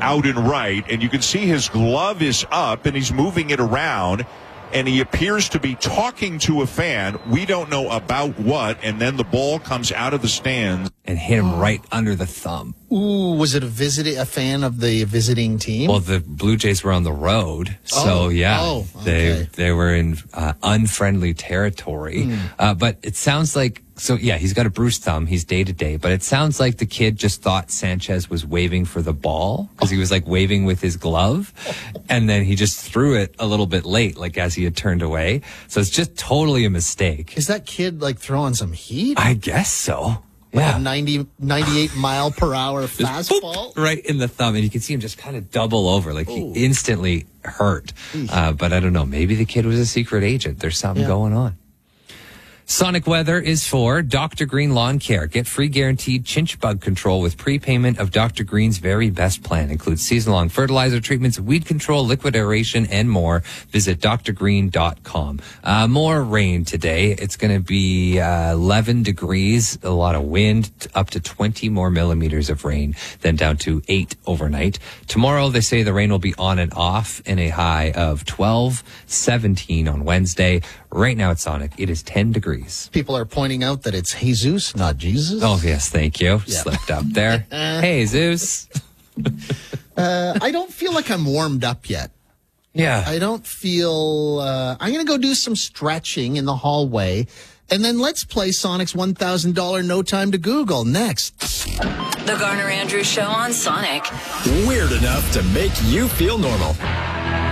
out and right, and you can see his glove is up, and he's moving it around, and he appears to be talking to a fan. We don't know about what, and then the ball comes out of the stands. And hit him right under the thumb. Ooh, was it a fan of the visiting team? Well, the Blue Jays were on the road, so okay. they were in unfriendly territory. But it sounds like, he's got a bruised thumb. He's day-to-day, but it sounds like the kid just thought Sanchez was waving for the ball because he was like waving with his glove, and then he just threw it a little bit late, like as he had turned away. So it's just totally a mistake. Is that kid like throwing some heat? I guess so. Yeah, 98 mile per hour fastball right in the thumb, and you can see him just kind of double over, like he instantly hurt. But I don't know, maybe the kid was a secret agent. There's something going on. Sonic Weather is for Dr. Green Lawn Care. Get free guaranteed chinch bug control with prepayment of Dr. Green's very best plan. Includes season-long fertilizer treatments, weed control, liquid aeration, and more. Visit drgreen.com. More rain today. It's going to be 11 degrees, a lot of wind, up to 20 more millimeters of rain, then down to 8 overnight. Tomorrow, they say the rain will be on and off in a high of 12, 17 on Wednesday. Right now at Sonic, it is 10 degrees. People are pointing out that it's Jesus, not Jesus. Oh, yes, thank you. Slipped up there. Hey, Zeus. I don't feel like I'm warmed up yet. Yeah. I don't feel... I'm going to go do some stretching in the hallway, and then let's play Sonic's $1,000 No Time to Google next. The Garner Andrews Show on Sonic. Weird enough to make you feel normal.